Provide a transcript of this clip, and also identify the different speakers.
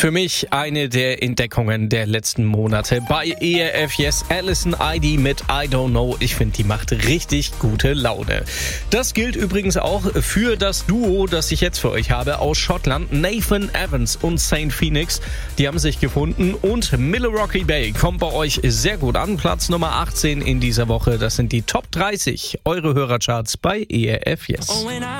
Speaker 1: Für mich eine der Entdeckungen der letzten Monate bei ERF Yes, Alison ID mit I Don't Know. Ich finde, die macht richtig gute Laune. Das gilt übrigens auch für das Duo, das ich jetzt für euch habe aus Schottland. Nathan Evans und Saint Phoenix, die haben sich gefunden und Milwaukee Bay kommt bei euch sehr gut an. Platz Nummer 18 in dieser Woche. Das sind die Top 30, eure Hörercharts bei ERF Yes.